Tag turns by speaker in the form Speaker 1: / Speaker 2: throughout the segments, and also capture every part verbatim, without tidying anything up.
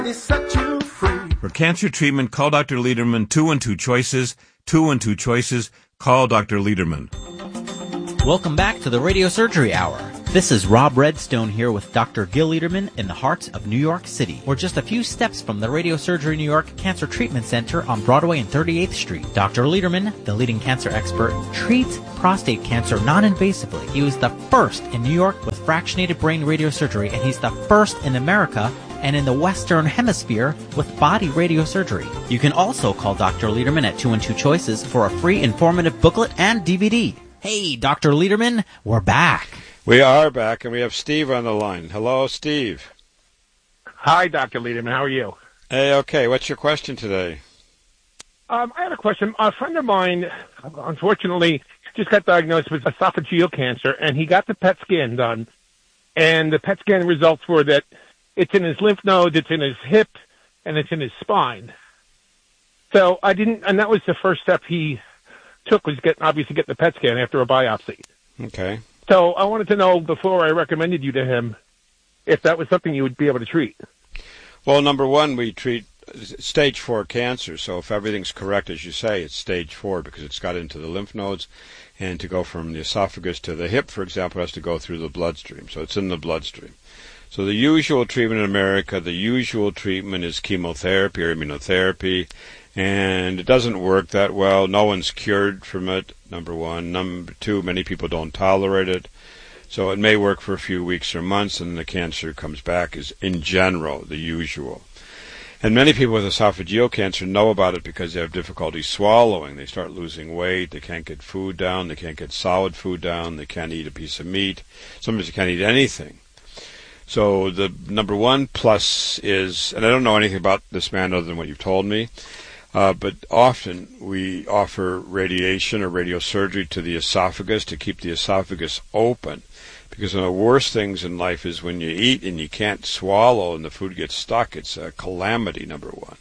Speaker 1: Set you free.
Speaker 2: For cancer treatment, call Doctor Lederman. Two and two choices. Two and two choices. Call Doctor Lederman.
Speaker 3: Welcome back to the Radio Surgery Hour. This is Rob Redstone here with Doctor Gil Lederman in the heart of New York City. We're just a few steps from the Radio Surgery New York Cancer Treatment Center on Broadway and thirty-eighth Street. Doctor Lederman, the leading cancer expert, treats prostate cancer non-invasively. He was the first in New York with fractionated brain radiosurgery, and he's the first in America and in the Western Hemisphere with body radiosurgery. You can also call Doctor Lederman at two and two choices for a free informative booklet and D V D. Hey, Doctor Lederman, we're back.
Speaker 4: We are back, and we have Steve on the line. Hello, Steve.
Speaker 5: Hi, Doctor Lederman. How are you?
Speaker 4: Hey, okay. What's your question today?
Speaker 5: Um, I had a question. A friend of mine, unfortunately, just got diagnosed with esophageal cancer, and he got the P E T scan done. And the P E T scan results were that it's in his lymph nodes, it's in his hip, and it's in his spine. So I didn't, and that was the first step he took, was get obviously get the P E T scan after a biopsy.
Speaker 4: Okay.
Speaker 5: So I wanted to know before I recommended you to him if that was something you would be able to treat.
Speaker 4: Well, number one, we treat stage four cancer. So if everything's correct, as you say, it's stage four because it's got into the lymph nodes. And to go from the esophagus to the hip, for example, has to go through the bloodstream. So it's in the bloodstream. So the usual treatment in America, the usual treatment is chemotherapy or immunotherapy. And it doesn't work that well. No one's cured from it, number one. Number two, many people don't tolerate it. So it may work for a few weeks or months, and the cancer comes back is, in general, the usual. And many people with esophageal cancer know about it because they have difficulty swallowing. They start losing weight. They can't get food down. They can't get solid food down. They can't eat a piece of meat. Sometimes they can't eat anything. So the number one plus is, and I don't know anything about this man other than what you've told me, Uh, but often we offer radiation or radiosurgery to the esophagus to keep the esophagus open. Because one of the worst things in life is when you eat and you can't swallow and the food gets stuck. It's a calamity, number one.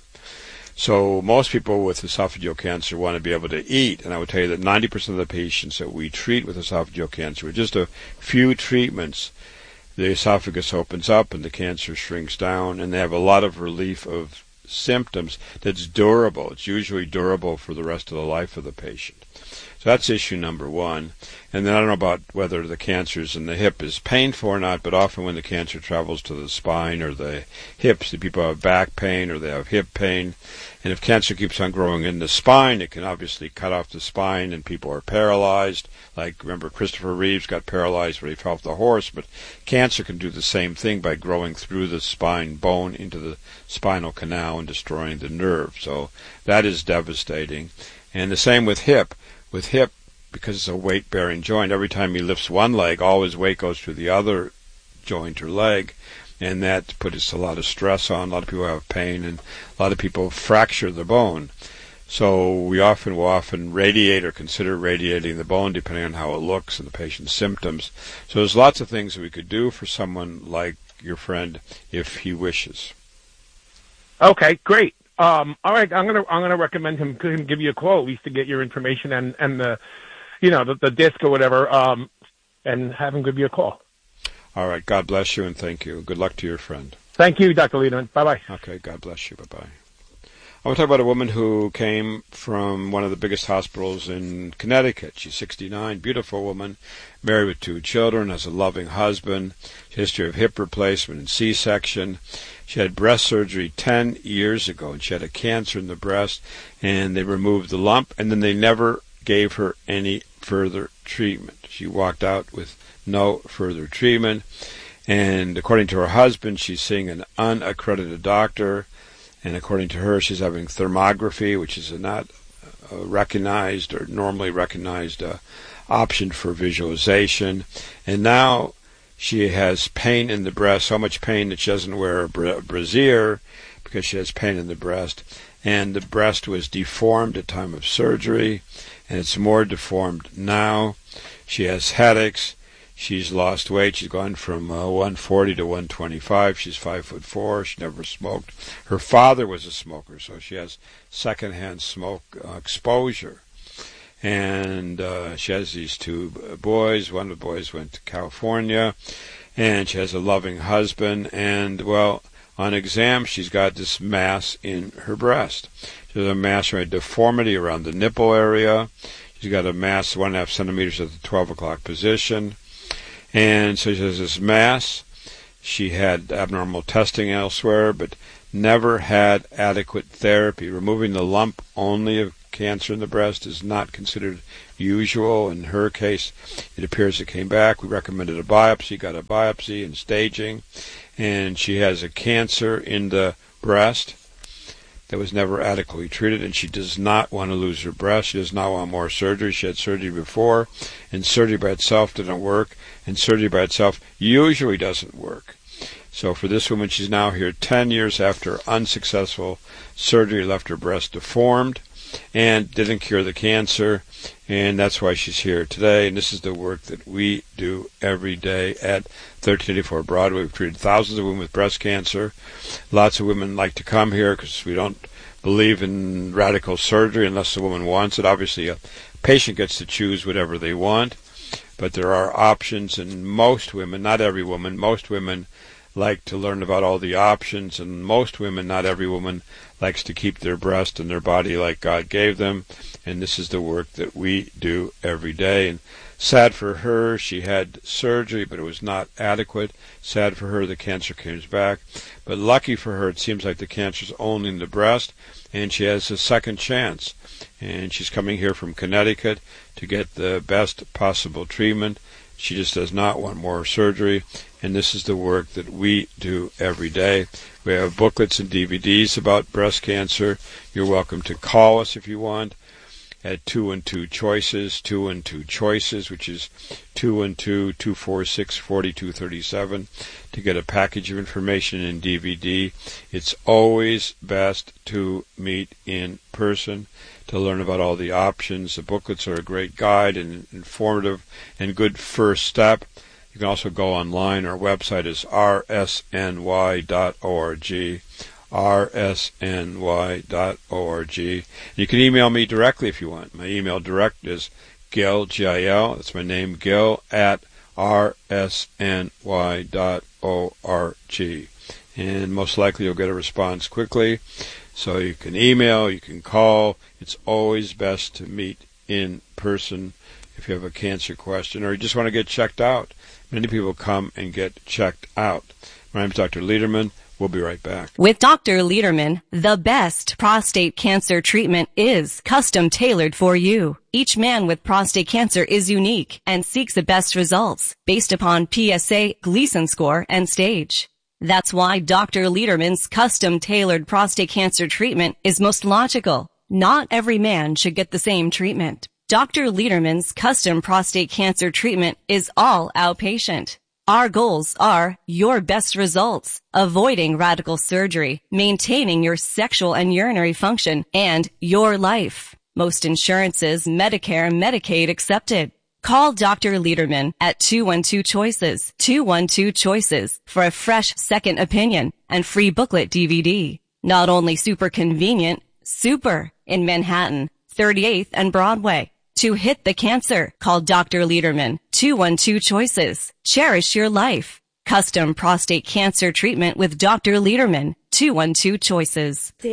Speaker 4: So most people with esophageal cancer want to be able to eat. And I would tell you that ninety percent of the patients that we treat with esophageal cancer, with just a few treatments, the esophagus opens up and the cancer shrinks down, and they have a lot of relief of symptoms that's durable. It's usually durable for the rest of the life of the patient. So that's issue number one. And then I don't know about whether the cancers in the hip is painful or not, but often when the cancer travels to the spine or the hips, the people have back pain or they have hip pain. And if cancer keeps on growing in the spine, it can obviously cut off the spine and people are paralyzed. Like, remember, Christopher Reeves got paralyzed when he fell off the horse, but cancer can do the same thing by growing through the spine bone into the spinal canal and destroying the nerve. So that is devastating. And the same with hip. With hip, because it's a weight-bearing joint, every time he lifts one leg, all his weight goes to the other joint or leg, and that puts a lot of stress on. A lot of people have pain, and a lot of people fracture the bone. So we often will often radiate or consider radiating the bone depending on how it looks and the patient's symptoms. So there's lots of things that we could do for someone like your friend if he wishes.
Speaker 5: Okay, great. Um, all right, I'm gonna I'm gonna recommend him, him give you a call at least to get your information and, and the, you know, the, the disc or whatever, um, and have him give you a call.
Speaker 4: All right, God bless you and thank you. Good luck to your friend.
Speaker 5: Thank you, Doctor Lederman. Bye bye.
Speaker 4: Okay, God bless you. Bye bye. I want to talk about a woman who came from one of the biggest hospitals in Connecticut. She's sixty-nine, beautiful woman, married with two children, has a loving husband, history of hip replacement and C-section. She had breast surgery ten years ago, and she had a cancer in the breast, and they removed the lump, and then they never gave her any further treatment. She walked out with no further treatment, and according to her husband, she's seeing an unaccredited doctor. And according to her, she's having thermography, which is a not uh, recognized or normally recognized uh, option for visualization. And now she has pain in the breast, so much pain that she doesn't wear a bra- brassiere because she has pain in the breast. And the breast was deformed at time of surgery, and it's more deformed now. She has headaches. She's lost weight. She's gone from uh, one forty to one twenty-five. She's five foot four. She never smoked. Her father was a smoker, so she has secondhand smoke uh, exposure. And uh, she has these two boys. One of the boys went to California, and she has a loving husband. And, well, On exam, she's got this mass in her breast. She's a mass, a deformity around the nipple area. She's got a mass one and a half centimeters at the twelve o'clock position. And so she has this mass. She had abnormal testing elsewhere, but never had adequate therapy. Removing the lump only of cancer in the breast is not considered usual. In her case, it appears it came back. We recommended a biopsy, got a biopsy and staging, and she has a cancer in the breast that was never adequately treated, and she does not want to lose her breast. She does not want more surgery. She had surgery before, and surgery by itself didn't work, and surgery by itself usually doesn't work. So for this woman, she's now here ten years after unsuccessful surgery, left her breast deformed and didn't cure the cancer, and that's why she's here today. And this is the work that we do every day at thirteen eighty-four Broadway. We've treated thousands of women with breast cancer. Lots of women like to come here because we don't believe in radical surgery unless the woman wants it. Obviously, a patient gets to choose whatever they want, but there are options, and most women, not every woman, most women like to learn about all the options, and most women, not every woman, likes to keep their breast and their body like God gave them, and this is the work that we do every day. And sad for her, she had surgery, but it was not adequate. Sad for her, the cancer came back, but lucky for her, it seems like the cancer's only in the breast, and she has a second chance, and she's coming here from Connecticut to get the best possible treatment. She just does not want more surgery, and this is the work that we do every day. We have booklets and D V Ds about breast cancer. You're welcome to call us if you want at two one two choices, two one two choices, which is two one two, two four six, four two three seven, to get a package of information in D V D. It's always best to meet in person to learn about all the options. The booklets are a great guide and informative and good first step. You can also go online. Our website is r s n y dot org, r s n y dot org. You can email me directly if you want. My email direct is Gil, G I L, that's my name, Gil, at r s n y dot org. And most likely you'll get a response quickly. So you can email, you can call. It's always best to meet in person if you have a cancer question or you just want to get checked out. Many people come and get checked out. My name is Doctor Lederman. We'll be right back.
Speaker 1: With Doctor Lederman, the best prostate cancer treatment is custom tailored for you. Each man with prostate cancer is unique and seeks the best results based upon P S A, Gleason score, and stage. That's why Doctor Lederman's custom tailored prostate cancer treatment is most logical. Not every man should get the same treatment. Doctor Lederman's custom prostate cancer treatment is all outpatient. Our goals are your best results, avoiding radical surgery, maintaining your sexual and urinary function, and your life. Most insurances, Medicare, Medicaid accepted. Call Doctor Lederman at two one two choices, two one two choices for a fresh second opinion and free booklet D V D. Not only super convenient, super in Manhattan, thirty-eighth and Broadway. To hit the cancer, call Doctor Lederman, two one two choices. Cherish your life. Custom prostate cancer treatment with Doctor Lederman, two one two choices.